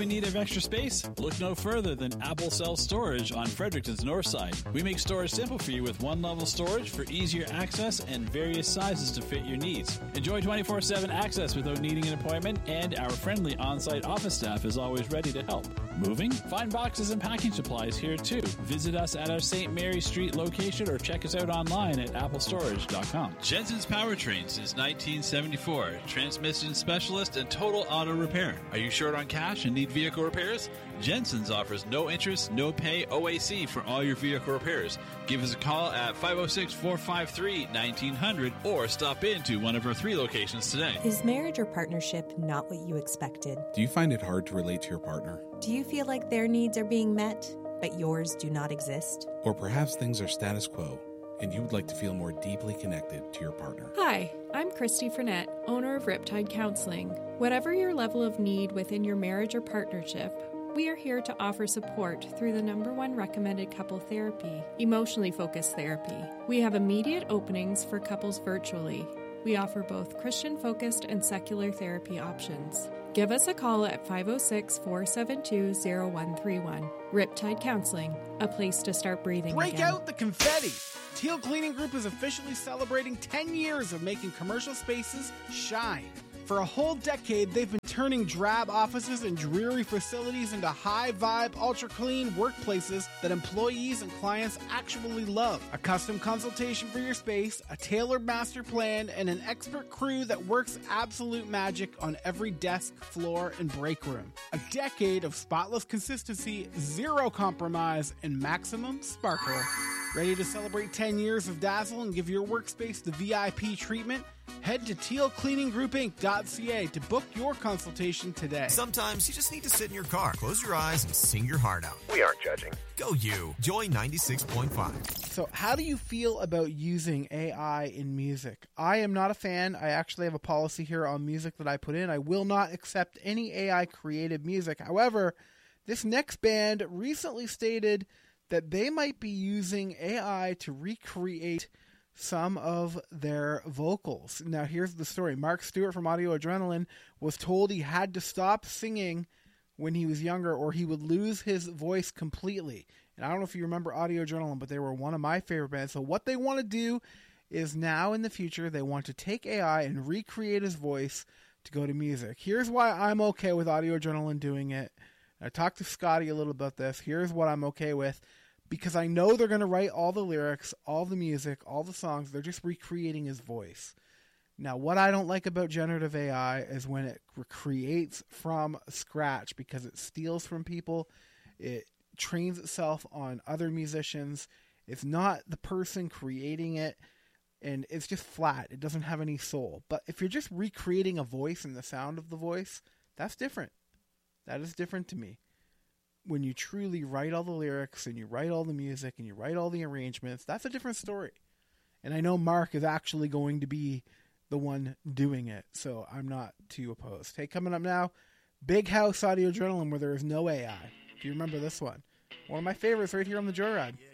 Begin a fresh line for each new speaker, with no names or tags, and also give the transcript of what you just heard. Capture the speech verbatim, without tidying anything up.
need of extra space? Look no further than Apple Self Storage on Fredericton's north side. We make storage simple for you with one-level storage for easier access and various sizes to fit your needs. Enjoy twenty-four seven access without needing an appointment, and our friendly on-site office staff is always ready to help. Moving? Find boxes and packing supplies here too. Visit us at our Saint Mary Street location or check us out online at apple storage dot com. Jensen's Powertrain since nineteen seventy-four. Transmission specialist and total auto repair. Are you short on cash and need vehicle repairs? Jensen's offers no interest, no pay O A C for all your vehicle repairs. Give us a call at five oh six, four five three, nineteen hundred or stop into one of our three locations today.
Is marriage or partnership not what you expected?
Do you find it hard to relate to your partner?
Do you feel like their needs are being met, but yours do not exist?
Or perhaps things are status quo, and you would like to feel more deeply connected to your partner.
Hi, I'm Christy Frenette, owner of Riptide Counseling. Whatever your level of need within your marriage or partnership, we are here to offer support through the number one recommended couple therapy, emotionally focused therapy. We have immediate openings for couples virtually. We offer both Christian-focused and secular therapy options. Give us a call at five oh six, four seven two, oh one three one. Riptide Counseling, a place to start breathing
Break
again.
out the confetti! Teal Cleaning Group is officially celebrating ten years of making commercial spaces shine. For a whole decade, they've been turning drab offices and dreary facilities into high-vibe, ultra-clean workplaces that employees and clients actually love. A custom consultation for your space, a tailored master plan, and an expert crew that works absolute magic on every desk, floor, and break room. A decade of spotless consistency, zero compromise, and maximum sparkle. Ready to celebrate ten years of Dazzle and give your workspace the V I P treatment? Head to teal cleaning group inc dot c a to book your consultation today.
Sometimes you just need to sit in your car, close your eyes, and sing your heart out.
We aren't judging.
Go you. Joy ninety-six point five.
So how do you feel about using A I in music? I am not a fan. I actually have a policy here on music that I put in. I will not accept any A I created music. However, this next band recently stated that they might be using A I to recreate some of their vocals. Now, here's the story. Mark Stewart from Audio Adrenaline was told he had to stop singing when he was younger or he would lose his voice completely. And I don't know if you remember Audio Adrenaline, but they were one of my favorite bands. So what they want to do is now in the future, they want to take A I and recreate his voice to go to music. Here's why I'm okay with Audio Adrenaline doing it. I talked to Scotty a little about this. Here's what I'm okay with. Because I know they're going to write all the lyrics, all the music, all the songs. They're just recreating his voice. Now, what I don't like about generative A I is when it creates from scratch because it steals from people. It trains itself on other musicians. It's not the person creating it, and it's just flat. It doesn't have any soul. But if you're just recreating a voice and the sound of the voice, that's different. That is different to me. When you truly write all the lyrics and you write all the music and you write all the arrangements, that's a different story. And I know Mark is actually going to be the one doing it, so I'm not too opposed. Hey, coming up now, Big House Audio Adrenaline, where there is no A I. Do you remember this one? One of my favorites right here on the Joyride.